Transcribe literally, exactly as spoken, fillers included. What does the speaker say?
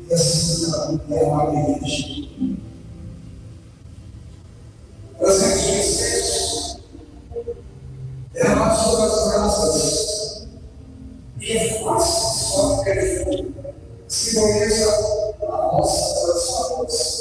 e assim é uma igreja. As reticências derramam sobre as brasas íntimas, só que simboliza a nossa transformação.